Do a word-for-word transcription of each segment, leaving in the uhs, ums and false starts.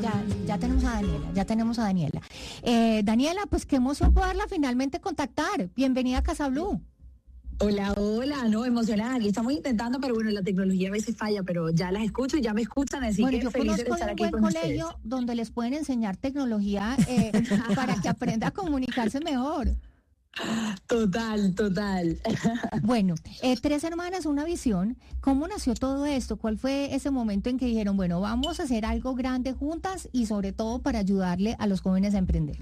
ya, ya tenemos a Daniela, ya tenemos a Daniela. Eh, Daniela, pues qué emoción poderla finalmente contactar. Bienvenida a Casa Blue. Hola, hola, no, emocionada, aquí estamos intentando, pero bueno, la tecnología a veces falla, pero ya las escucho, ya me escuchan, así bueno, que yo feliz de conozco estar un aquí buen con colegio ustedes. donde les pueden enseñar tecnología eh, para que aprenda a comunicarse mejor. Total, total. Bueno, eh, tres hermanas, una visión. ¿Cómo nació todo esto? ¿Cuál fue ese momento en que dijeron, bueno, vamos a hacer algo grande juntas y sobre todo para ayudarle a los jóvenes a emprender?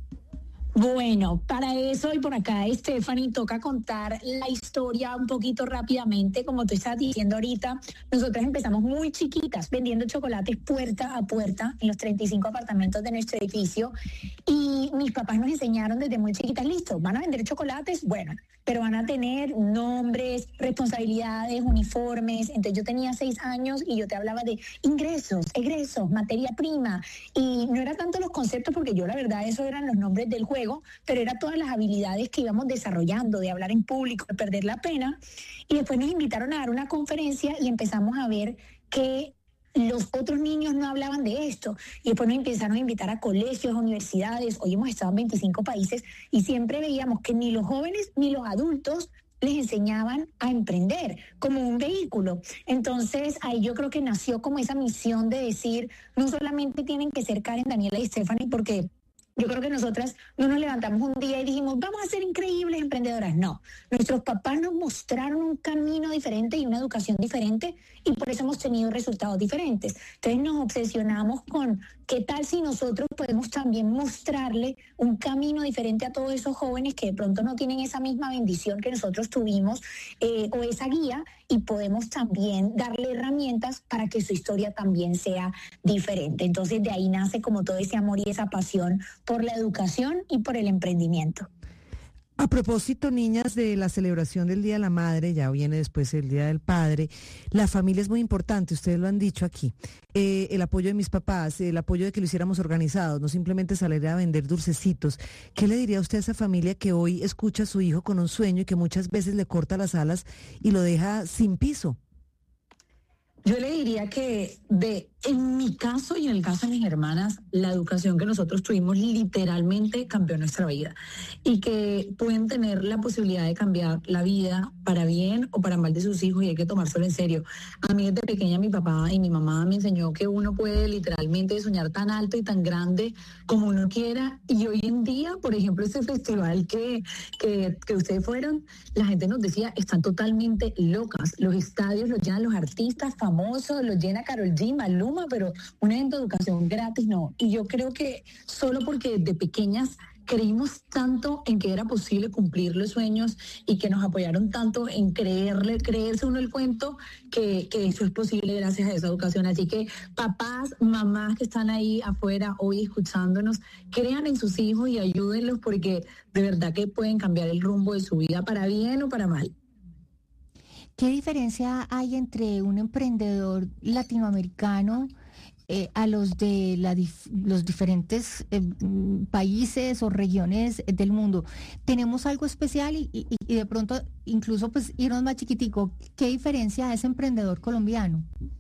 Bueno, para eso y por acá, Stephanie, toca contar la historia un poquito rápidamente. Como tú estás diciendo ahorita, nosotras empezamos muy chiquitas vendiendo chocolates puerta a puerta en los treinta y cinco apartamentos de nuestro edificio. Y mis papás nos enseñaron desde muy chiquitas, listo, van a vender chocolates, bueno, pero van a tener nombres, responsabilidades, uniformes. Entonces yo tenía seis años y yo te hablaba de ingresos, egresos, materia prima. Y no era tanto los conceptos, porque yo la verdad esos eran los nombres del juego, pero era todas las habilidades que íbamos desarrollando, de hablar en público, de perder la pena. Y después nos invitaron a dar una conferencia y empezamos a ver que los otros niños no hablaban de esto. Y después nos empezaron a invitar a colegios, a universidades. Hoy hemos estado en veinticinco países y siempre veíamos que ni los jóvenes ni los adultos les enseñaban a emprender como un vehículo. Entonces ahí yo creo que nació como esa misión de decir, no solamente tienen que ser Karen, Daniela y Stephanie, porque yo creo que nosotras no nos levantamos un día y dijimos, vamos a ser increíbles emprendedoras. No, nuestros papás nos mostraron un camino diferente y una educación diferente, y por eso hemos tenido resultados diferentes. Entonces nos obsesionamos con qué tal si nosotros podemos también mostrarle un camino diferente a todos esos jóvenes que de pronto no tienen esa misma bendición que nosotros tuvimos, eh, o esa guía, y podemos también darle herramientas para que su historia también sea diferente. Entonces de ahí nace como todo ese amor y esa pasión por la educación y por el emprendimiento. A propósito, niñas, de la celebración del Día de la Madre, ya viene después el Día del Padre, la familia es muy importante, ustedes lo han dicho aquí. Eh, el apoyo de mis papás, el apoyo de que lo hiciéramos organizados, no simplemente salir a vender dulcecitos. ¿Qué le diría usted a esa familia que hoy escucha a su hijo con un sueño y que muchas veces le corta las alas y lo deja sin piso? Yo le diría que de, en mi caso y en el caso de mis hermanas, la educación que nosotros tuvimos literalmente cambió nuestra vida, y que pueden tener la posibilidad de cambiar la vida para bien o para mal de sus hijos, y hay que tomárselo en serio. A mí desde pequeña mi papá y mi mamá me enseñó que uno puede literalmente soñar tan alto y tan grande como uno quiera, y hoy en día, por ejemplo, ese festival que, que, que ustedes fueron, la gente nos decía, están totalmente locas, los estadios los llenan los artistas famosos, famoso, lo llena Karol G, Maluma, pero un evento de educación gratis no. Y yo creo que solo porque de pequeñas creímos tanto en que era posible cumplir los sueños y que nos apoyaron tanto en creerle, creerse uno el cuento, que, que eso es posible gracias a esa educación. Así que papás, mamás que están ahí afuera hoy escuchándonos, crean en sus hijos y ayúdenlos, porque de verdad que pueden cambiar el rumbo de su vida para bien o para mal. ¿Qué diferencia hay entre un emprendedor latinoamericano eh, a los de la dif- los diferentes eh, países o regiones del mundo? ¿Tenemos algo especial y, y, y de pronto incluso pues irnos más chiquitico? ¿Qué diferencia es emprendedor colombiano?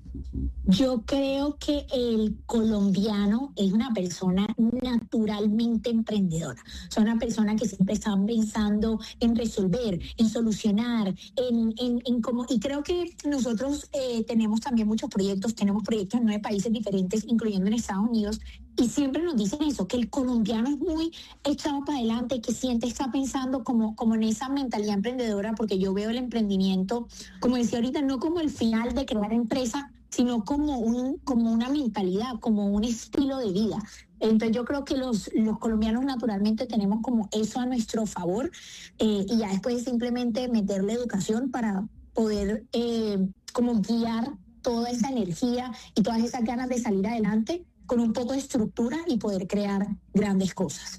Yo creo que el colombiano es una persona naturalmente emprendedora. Es una persona que siempre está pensando en resolver, en solucionar, en, en, en cómo. Y creo que nosotros eh, tenemos también muchos proyectos, tenemos proyectos en nueve países diferentes, incluyendo en Estados Unidos, y siempre nos dicen eso, que el colombiano es muy echado para adelante, que siempre está pensando como, como en esa mentalidad emprendedora, porque yo veo el emprendimiento, como decía ahorita, no como el final de crear empresa, sino como un como una mentalidad, como un estilo de vida. Entonces yo creo que los, los colombianos naturalmente tenemos como eso a nuestro favor, eh, y ya después simplemente meterle educación para poder eh, como guiar toda esa energía y todas esas ganas de salir adelante con un poco de estructura y poder crear grandes cosas.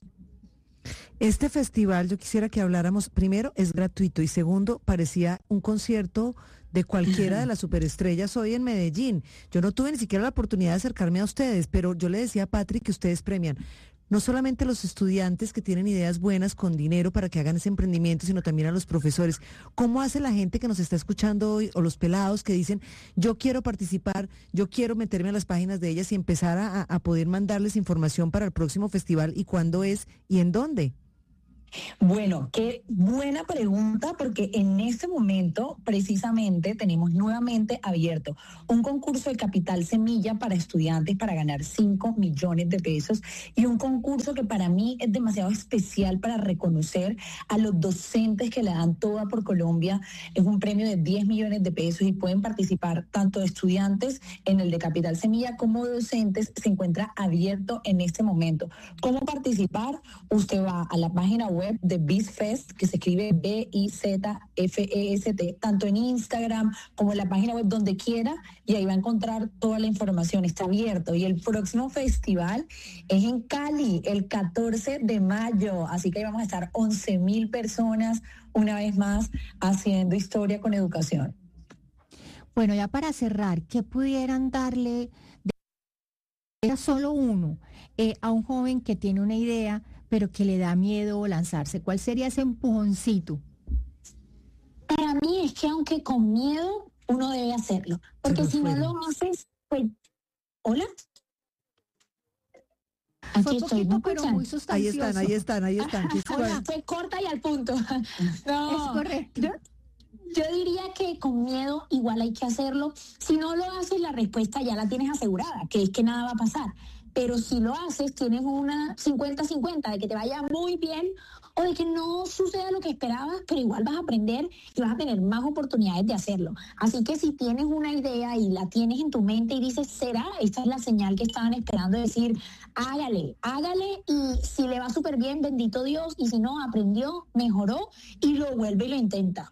Este festival, yo quisiera que habláramos, primero, es gratuito, y segundo, parecía un concierto de cualquiera de las superestrellas hoy en Medellín. Yo no tuve ni siquiera la oportunidad de acercarme a ustedes, pero yo le decía a Patrick que ustedes premian no solamente a los estudiantes que tienen ideas buenas con dinero para que hagan ese emprendimiento, sino también a los profesores. ¿Cómo hace la gente que nos está escuchando hoy, o los pelados que dicen, yo quiero participar, yo quiero meterme a las páginas de ellas y empezar a, a poder mandarles información para el próximo festival? ¿Y cuándo es y en dónde? Bueno, qué buena pregunta, porque en este momento precisamente tenemos nuevamente abierto un concurso de capital semilla para estudiantes para ganar cinco millones de pesos, y un concurso que para mí es demasiado especial para reconocer a los docentes que la dan toda por Colombia. Es un premio de diez millones de pesos y pueden participar tanto estudiantes en el de capital semilla como docentes. Se encuentra abierto en este momento. ¿Cómo participar? Usted va a la página web web de BizFest, que se escribe B I Z F E S T, tanto en Instagram como en la página web, donde quiera, y ahí va a encontrar toda la información. Está abierto. Y el próximo festival es en Cali, el catorce de mayo, así que ahí vamos a estar once mil personas una vez más haciendo historia con educación. Bueno, ya para cerrar, ¿qué pudieran darle de solo uno eh, a un joven que tiene una idea pero que le da miedo lanzarse? ¿Cuál sería ese empujoncito? Para mí es que aunque con miedo uno debe hacerlo, porque si no lo haces, pues, ¿hola? Aquí fue estoy, poquito, pero muy sustancioso. Ahí están, ahí están, ahí están. Hola, fue corta y al punto. No, es correcto. Yo, yo diría que con miedo igual hay que hacerlo. Si no lo haces, la respuesta ya la tienes asegurada, que es que nada va a pasar. Pero si lo haces, tienes una cincuenta cincuenta de que te vaya muy bien o de que no suceda lo que esperabas, pero igual vas a aprender y vas a tener más oportunidades de hacerlo. Así que si tienes una idea y la tienes en tu mente y dices, ¿será? Esta es la señal que estaban esperando, decir, hágale, hágale, y si le va súper bien, bendito Dios, y si no, aprendió, mejoró y lo vuelve y lo intenta.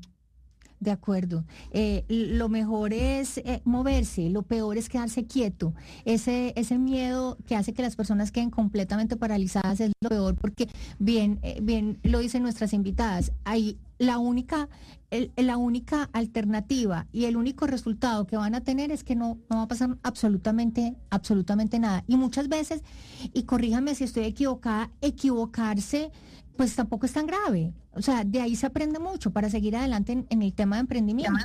De acuerdo. Eh, lo mejor es eh, moverse, lo peor es quedarse quieto. Ese, ese miedo que hace que las personas queden completamente paralizadas es lo peor, porque bien, eh, bien lo dicen nuestras invitadas, hay la única, el, la única alternativa y el único resultado que van a tener es que no, no va a pasar absolutamente, absolutamente nada. Y muchas veces, y corríjame si estoy equivocada, equivocarse pues tampoco es tan grave. O sea, de ahí se aprende mucho para seguir adelante en, en el tema de emprendimiento.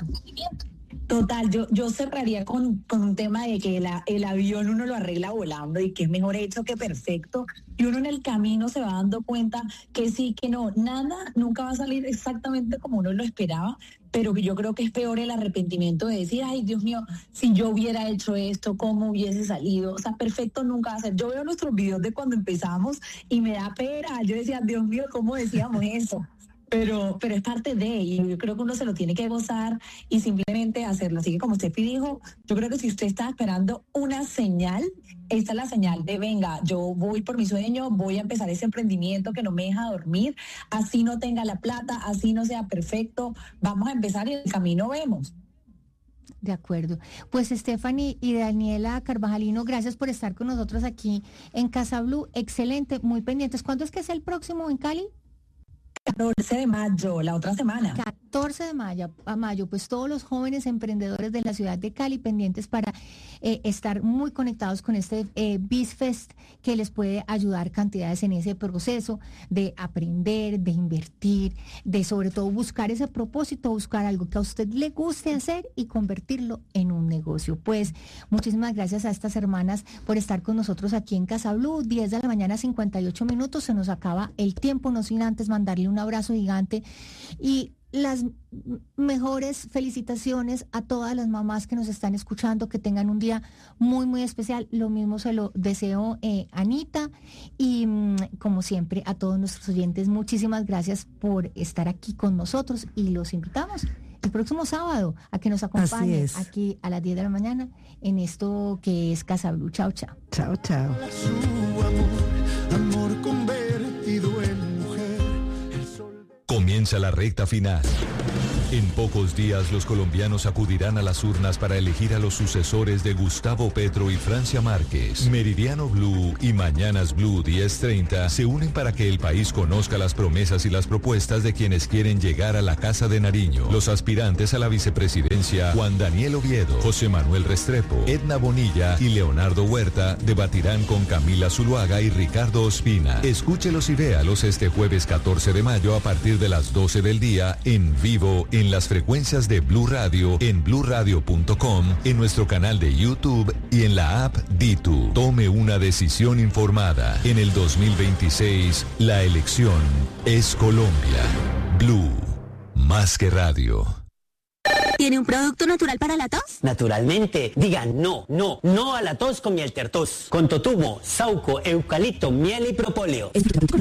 Total, yo, yo cerraría con, con un tema de que la, el avión uno lo arregla volando y que es mejor hecho que perfecto. Y uno en el camino se va dando cuenta que sí, que no, nada nunca va a salir exactamente como uno lo esperaba, pero yo creo que es peor el arrepentimiento de decir, ay, Dios mío, si yo hubiera hecho esto, ¿cómo hubiese salido? O sea, perfecto nunca va a ser. Yo veo nuestros videos de cuando empezamos y me da pena. Yo decía, Dios mío, ¿cómo decíamos eso? Pero, pero es parte de, y yo creo que uno se lo tiene que gozar y simplemente hacerlo. Así que como usted dijo, yo creo que si usted está esperando una señal, esta es la señal de, venga, yo voy por mi sueño, voy a empezar ese emprendimiento que no me deja dormir, así no tenga la plata, así no sea perfecto, vamos a empezar y el camino vemos. De acuerdo. Pues Stephanie y Daniela Carvajalino, gracias por estar con nosotros aquí en Casa Blue. Excelente, muy pendientes. ¿Cuándo es que es el próximo en Cali? catorce de mayo, la otra semana. catorce de mayo, a mayo, pues todos los jóvenes emprendedores de la ciudad de Cali pendientes para eh, estar muy conectados con este eh, BizFest, que les puede ayudar cantidades en ese proceso de aprender, de invertir, de sobre todo buscar ese propósito, buscar algo que a usted le guste hacer y convertirlo en un negocio. Pues muchísimas gracias a estas hermanas por estar con nosotros aquí en Casa Blue. diez de la mañana, cincuenta y ocho minutos, se nos acaba el tiempo, no sin antes mandarle un abrazo gigante y las mejores felicitaciones a todas las mamás que nos están escuchando, que tengan un día muy muy especial. Lo mismo se lo deseo eh, Anita, y mmm, como siempre a todos nuestros oyentes, muchísimas gracias por estar aquí con nosotros y los invitamos el próximo sábado a que nos acompañen aquí a las diez de la mañana en esto que es Casa Blue. Chao, chao. Chao, chao. Su amor, amor convertido en mujer. Comienza la recta final. En pocos días los colombianos acudirán a las urnas para elegir a los sucesores de Gustavo Petro y Francia Márquez. Meridiano Blue y Mañanas Blue diez treinta se unen para que el país conozca las promesas y las propuestas de quienes quieren llegar a la Casa de Nariño. Los aspirantes a la vicepresidencia, Juan Daniel Oviedo, José Manuel Restrepo, Edna Bonilla y Leonardo Huerta, debatirán con Camila Zuluaga y Ricardo Ospina. Escúchelos y véalos este jueves catorce de mayo a partir de las doce del día en vivo en las frecuencias de Blue Radio, en blue radio punto com, en nuestro canal de YouTube y en la app Ditu. Tome una decisión informada. En el dos mil veintiséis, la elección es Colombia. Blue, más que radio. ¿Tiene un producto natural para la tos? Naturalmente. Digan no, no, no a la tos con miel tertos. Con totumo, sauco, eucalipto, miel y propóleo.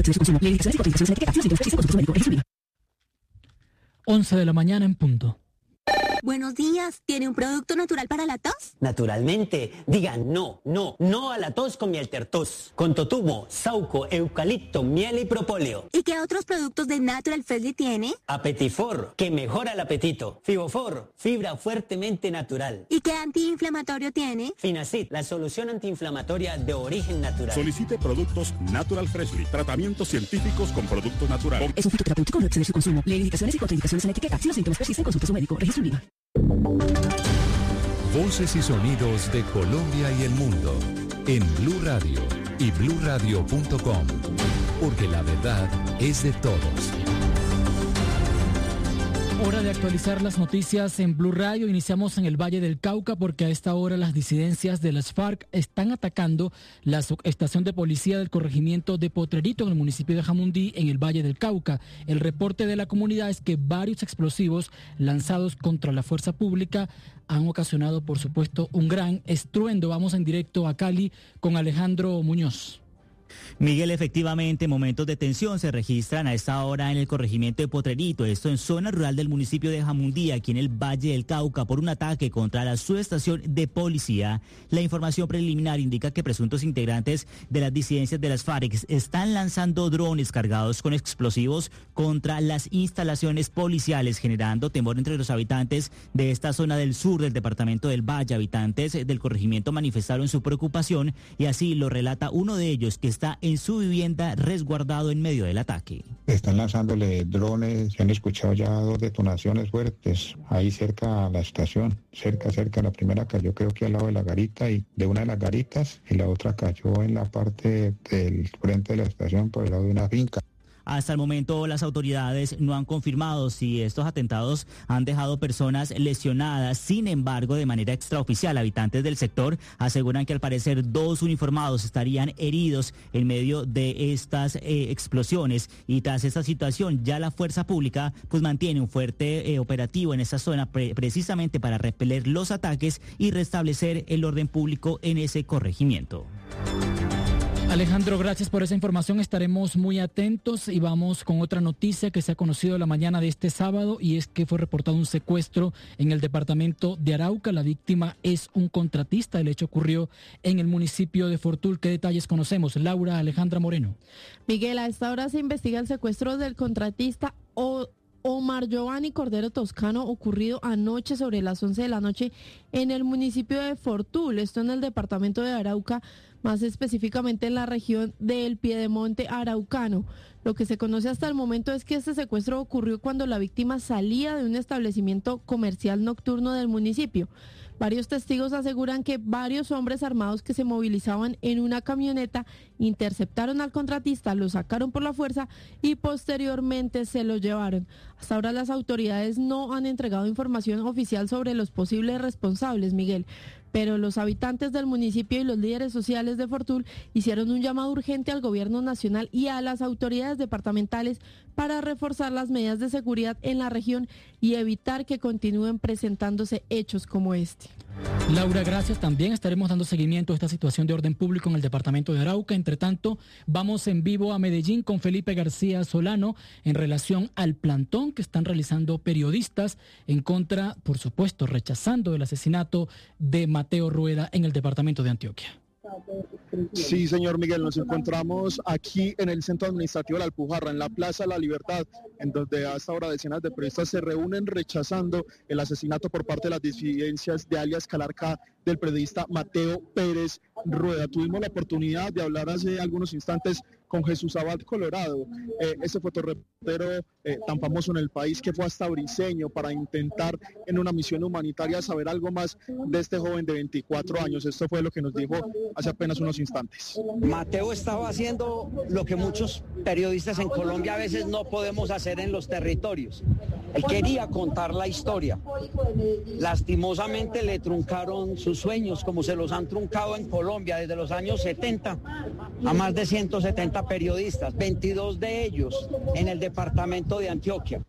once de la mañana en punto. Buenos días. ¿Tiene un producto natural para la tos? Naturalmente. Digan no, no, no a la tos con miel tertos. Con totumo, sauco, eucalipto, miel y propóleo. ¿Y qué otros productos de Natural Freshly tiene? Apetifor, que mejora el apetito. Fibofor, fibra fuertemente natural. ¿Y qué antiinflamatorio tiene? Finacid, la solución antiinflamatoria de origen natural. Solicite productos Natural Freshly. Tratamientos científicos con productos naturales. Es un fitoterapéutico, no exceder su consumo. Lee indicaciones y contraindicaciones en etiqueta. Si los síntomas persisten, consulte a su médico. Registro Viva. Voces y sonidos de Colombia y el mundo en Blue Radio y blue radio punto com, porque la verdad es de todos. Hora de actualizar las noticias en Blue Radio. Iniciamos en el Valle del Cauca porque a esta hora las disidencias de las FARC están atacando la estación de policía del corregimiento de Potrerito en el municipio de Jamundí, en el Valle del Cauca. El reporte de la comunidad es que varios explosivos lanzados contra la fuerza pública han ocasionado, por supuesto, un gran estruendo. Vamos en directo a Cali con Alejandro Muñoz. Miguel, efectivamente, momentos de tensión se registran a esta hora en el corregimiento de Potrerito, esto en zona rural del municipio de Jamundí, aquí en el Valle del Cauca, por un ataque contra la subestación de policía. La información preliminar indica que presuntos integrantes de las disidencias de las FARC están lanzando drones cargados con explosivos contra las instalaciones policiales, generando temor entre los habitantes de esta zona del sur del departamento del Valle. Habitantes del corregimiento manifestaron su preocupación y así lo relata uno de ellos, que está en su vivienda resguardado en medio del ataque. Están lanzándole drones, se han escuchado ya dos detonaciones fuertes ahí cerca a la estación, cerca, cerca. La primera cayó creo que al lado de la garita y de una de las garitas y la otra cayó en la parte del frente de la estación por el lado de una finca. Hasta el momento las autoridades no han confirmado si estos atentados han dejado personas lesionadas. Sin embargo, de manera extraoficial, habitantes del sector aseguran que al parecer dos uniformados estarían heridos en medio de estas eh, explosiones. Y tras esta situación, ya la fuerza pública pues mantiene un fuerte eh, operativo en esta zona pre- precisamente para repeler los ataques y restablecer el orden público en ese corregimiento. Alejandro, gracias por esa información. Estaremos muy atentos y vamos con otra noticia que se ha conocido la mañana de este sábado, y es que fue reportado un secuestro en el departamento de Arauca. La víctima es un contratista. El hecho ocurrió en el municipio de Fortul. ¿Qué detalles conocemos? Laura Alejandra Moreno. Miguel, a esta hora se investiga el secuestro del contratista o Omar Giovanni Cordero Toscano, ocurrido anoche sobre las once de la noche en el municipio de Fortul, esto en el departamento de Arauca, más específicamente en la región del Piedemonte Araucano. Lo que se conoce hasta el momento es que este secuestro ocurrió cuando la víctima salía de un establecimiento comercial nocturno del municipio. Varios testigos aseguran que varios hombres armados que se movilizaban en una camioneta interceptaron al contratista, lo sacaron por la fuerza y posteriormente se lo llevaron. Hasta ahora las autoridades no han entregado información oficial sobre los posibles responsables, Miguel, pero los habitantes del municipio y los líderes sociales de Fortul hicieron un llamado urgente al gobierno nacional y a las autoridades departamentales para reforzar las medidas de seguridad en la región y evitar que continúen presentándose hechos como este. Laura, gracias. También estaremos dando seguimiento a esta situación de orden público en el departamento de Arauca. Entre tanto, vamos en vivo a Medellín con Felipe García Solano en relación al plantón que están realizando periodistas en contra, por supuesto, rechazando el asesinato de Mateo Rueda en el departamento de Antioquia. Sí, señor Miguel, nos encontramos aquí en el Centro Administrativo de la Alpujarra, en la Plaza de la Libertad, en donde a esta hora decenas de periodistas se reúnen rechazando el asesinato por parte de las disidencias de alias Calarca del periodista Mateo Pérez Rueda. Tuvimos la oportunidad de hablar hace algunos instantes con Jesús Abad Colorado, eh, ese fotoreportero eh, tan famoso en el país que fue hasta Briceño para intentar en una misión humanitaria saber algo más de este joven de veinticuatro años. Esto fue lo que nos dijo hace apenas unos instantes. Mateo estaba haciendo lo que muchos periodistas en Colombia a veces no podemos hacer en los territorios. Él quería contar la historia. Lastimosamente le truncaron sus sueños, como se los han truncado en Colombia desde los años setenta a más de ciento setenta periodistas, veintidós de ellos en el departamento de Antioquia.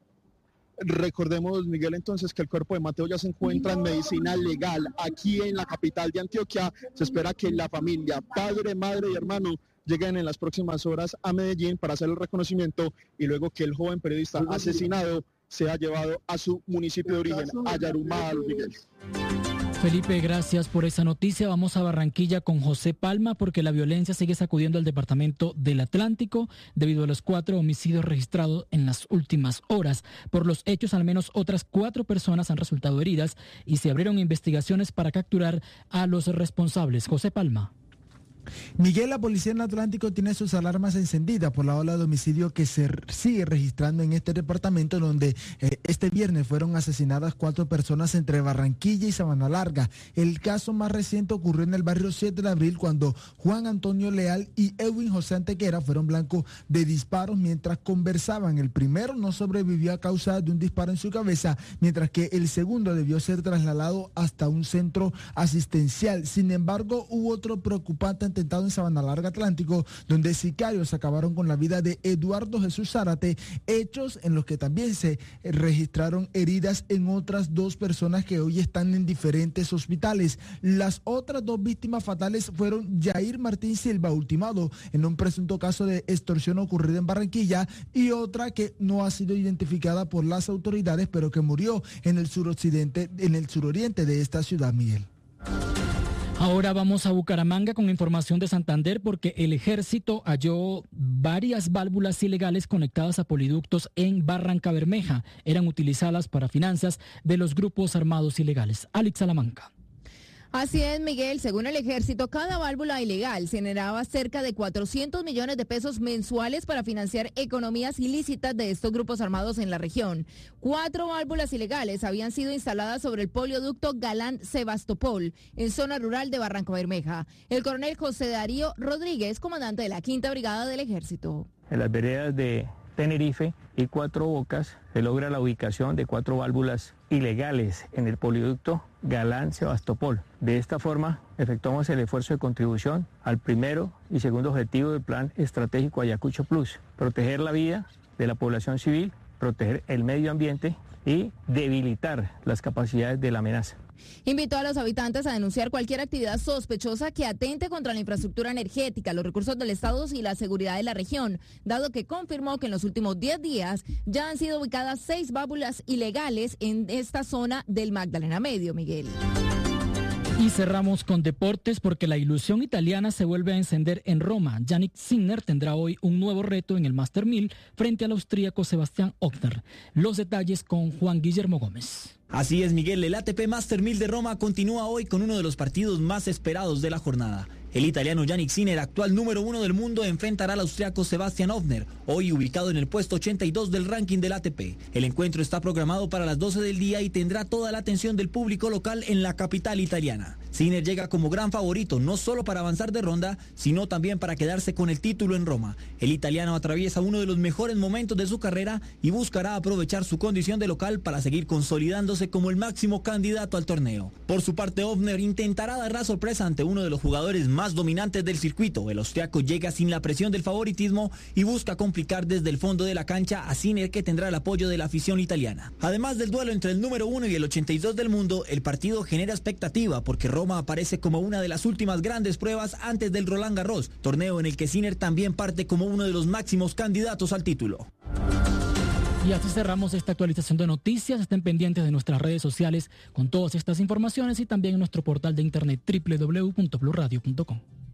Recordemos, Miguel, entonces que el cuerpo de Mateo ya se encuentra en medicina legal aquí en la capital de Antioquia. Se espera que la familia, padre, madre y hermano, lleguen en las próximas horas a Medellín para hacer el reconocimiento y luego que el joven periodista asesinado sea llevado a su municipio de origen, a Yarumal, Miguel. Felipe, gracias por esa noticia. Vamos a Barranquilla con José Palma porque la violencia sigue sacudiendo al departamento del Atlántico debido a los cuatro homicidios registrados en las últimas horas. Por los hechos, al menos otras cuatro personas han resultado heridas y se abrieron investigaciones para capturar a los responsables. José Palma. Miguel, la policía en Atlántico tiene sus alarmas encendidas por la ola de homicidio que se sigue registrando en este departamento, donde eh, este viernes fueron asesinadas cuatro personas entre Barranquilla y Sabana Larga. El caso más reciente ocurrió en el barrio siete de abril, cuando Juan Antonio Leal y Edwin José Antequera fueron blancos de disparos mientras conversaban. El primero no sobrevivió a causa de un disparo en su cabeza, mientras que el segundo debió ser trasladado hasta un centro asistencial. Sin embargo, hubo otro preocupante atentado en Sabana Larga Atlántico, donde sicarios acabaron con la vida de Eduardo Jesús Zárate, hechos en los que también se registraron heridas en otras dos personas que hoy están en diferentes hospitales. Las otras dos víctimas fatales fueron Jair Martín Silva, ultimado en un presunto caso de extorsión ocurrido en Barranquilla, y otra que no ha sido identificada por las autoridades, pero que murió en el suroccidente, en el suroriente de esta ciudad, Miguel. Ahora vamos a Bucaramanga con información de Santander porque el ejército halló varias válvulas ilegales conectadas a poliductos en Barrancabermeja. Eran utilizadas para finanzas de los grupos armados ilegales. Alex Salamanca. Así es, Miguel. Según el ejército, cada válvula ilegal generaba cerca de cuatrocientos millones de pesos mensuales para financiar economías ilícitas de estos grupos armados en la región. Cuatro válvulas ilegales habían sido instaladas sobre el polioducto Galán-Sebastopol, en zona rural de Barrancabermeja. El coronel José Darío Rodríguez, comandante de la Quinta Brigada del Ejército. En las veredas de Tenerife y Cuatro Bocas se logra la ubicación de cuatro válvulas ilegales en el poliducto Galán-Sebastopol. De esta forma, efectuamos el esfuerzo de contribución al primero y segundo objetivo del Plan Estratégico Ayacucho Plus: proteger la vida de la población civil, proteger el medio ambiente y debilitar las capacidades de la amenaza. Invitó a los habitantes a denunciar cualquier actividad sospechosa que atente contra la infraestructura energética, los recursos del Estado y la seguridad de la región, dado que confirmó que en los últimos diez días ya han sido ubicadas seis válvulas ilegales en esta zona del Magdalena Medio, Miguel. Y cerramos con deportes porque la ilusión italiana se vuelve a encender en Roma. Yannick Sinner tendrá hoy un nuevo reto en el Master mil frente al austríaco Sebastián Ogier. Los detalles con Juan Guillermo Gómez. Así es, Miguel, el A T P Master mil de Roma continúa hoy con uno de los partidos más esperados de la jornada. El italiano Yannick Sinner, actual número uno del mundo, enfrentará al austriaco Sebastian Ogier, hoy ubicado en el puesto ochenta y dos del ranking del A T P. El encuentro está programado para las doce del día y tendrá toda la atención del público local en la capital italiana. Sinner llega como gran favorito, no solo para avanzar de ronda, sino también para quedarse con el título en Roma. El italiano atraviesa uno de los mejores momentos de su carrera y buscará aprovechar su condición de local para seguir consolidándose como el máximo candidato al torneo. Por su parte, Ogier intentará dar la sorpresa ante uno de los jugadores más dominantes del circuito. El austriaco llega sin la presión del favoritismo y busca complicar desde el fondo de la cancha a Sinner, que tendrá el apoyo de la afición italiana. Además del duelo entre el número uno y el ochenta y dos del mundo, el partido genera expectativa porque Roma aparece como una de las últimas grandes pruebas antes del Roland Garros, torneo en el que Sinner también parte como uno de los máximos candidatos al título. Y así cerramos esta actualización de noticias. Estén pendientes de nuestras redes sociales con todas estas informaciones y también en nuestro portal de internet doble u doble u doble u punto blue radio punto com.